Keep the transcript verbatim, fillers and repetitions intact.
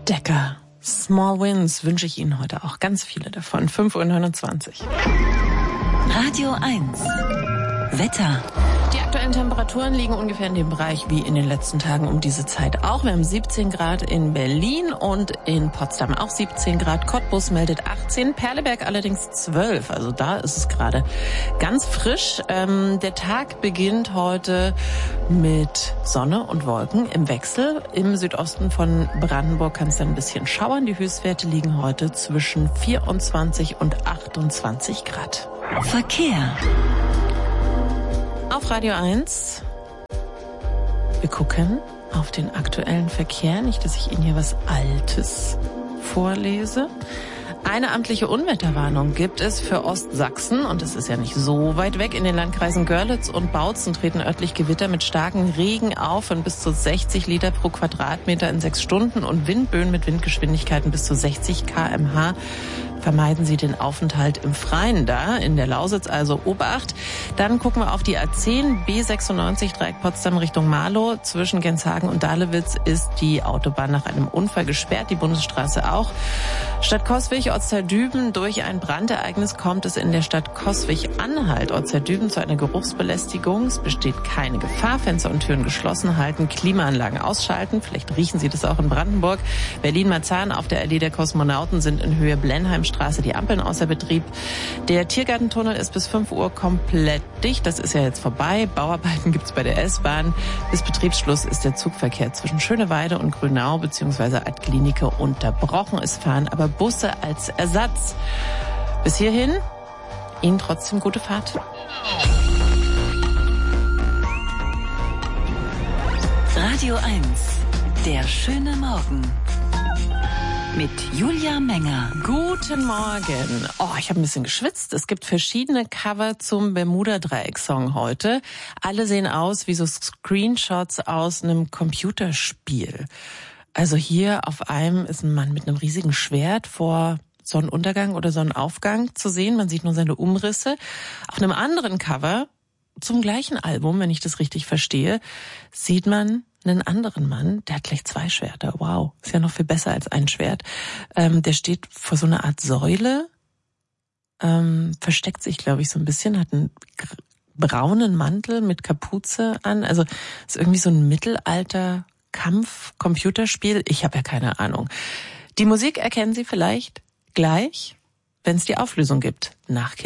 Decker. Small Wins wünsche ich Ihnen heute auch ganz viele davon. fünf Uhr neunundzwanzig. Radio eins. Wetter. Die aktuellen Temperaturen liegen ungefähr in dem Bereich wie in den letzten Tagen um diese Zeit auch. Wir haben siebzehn Grad in Berlin und in Potsdam auch siebzehn Grad. Cottbus meldet achtzehn, Perleberg allerdings zwölf. Also da ist es gerade ganz frisch. Ähm, der Tag beginnt heute mit Sonne und Wolken im Wechsel. Im Südosten von Brandenburg kann es dann ein bisschen schauern. Die Höchstwerte liegen heute zwischen vierundzwanzig und achtundzwanzig Grad. Verkehr. Auf Radio eins. Wir gucken auf den aktuellen Verkehr. Nicht, dass ich Ihnen hier was Altes vorlese. Eine amtliche Unwetterwarnung gibt es für Ostsachsen und es ist ja nicht so weit weg. In den Landkreisen Görlitz und Bautzen treten örtlich Gewitter mit starkem Regen auf von bis zu sechzig Liter pro Quadratmeter in sechs Stunden und Windböen mit Windgeschwindigkeiten bis zu sechzig Kilometer pro Stunde. Vermeiden Sie den Aufenthalt im Freien da, in der Lausitz, also Obacht. Dann gucken wir auf die A zehn, B sechsundneunzig, Dreieck Potsdam Richtung Marlow. Zwischen Genshagen und Dahlewitz ist die Autobahn nach einem Unfall gesperrt, die Bundesstraße auch. Stadt Coswig, Ortsteil-Düben, durch ein Brandereignis kommt es in der Stadt Coswig-Anhalt, Ortsteil-Düben, zu einer Geruchsbelästigung. Es besteht keine Gefahr, Fenster und Türen geschlossen halten, Klimaanlagen ausschalten. Vielleicht riechen Sie das auch in Brandenburg. Berlin-Marzahn auf der Allee der Kosmonauten sind in Höhe Blenheimstraße die Ampeln außer Betrieb. Der Tiergartentunnel ist bis fünf Uhr komplett dicht. Das ist ja jetzt vorbei. Bauarbeiten gibt's bei der S-Bahn. Bis Betriebsschluss ist der Zugverkehr zwischen Schöneweide und Grünau bzw. Ad-Klinike unterbrochen. Es fahren aber Busse als Ersatz. Bis hierhin Ihnen trotzdem gute Fahrt. Radio eins. Der schöne Morgen. Mit Julia Menger. Guten Morgen. Oh, ich habe ein bisschen geschwitzt. Es gibt verschiedene Cover zum Bermuda-Dreieck-Song heute. Alle sehen aus wie so Screenshots aus einem Computerspiel. Also hier auf einem ist ein Mann mit einem riesigen Schwert vor Sonnenuntergang oder Sonnenaufgang zu sehen. Man sieht nur seine Umrisse. Auf einem anderen Cover zum gleichen Album, wenn ich das richtig verstehe, sieht man einen anderen Mann, der hat gleich zwei Schwerter. Wow, ist ja noch viel besser als ein Schwert. Ähm, der steht vor so einer Art Säule, ähm, versteckt sich, glaube ich, so ein bisschen, hat einen braunen Mantel mit Kapuze an. Also ist irgendwie so ein Mittelalter-Kampf-Computerspiel. Ich habe ja keine Ahnung. Die Musik erkennen Sie vielleicht gleich, wenn es die Auflösung gibt. Nach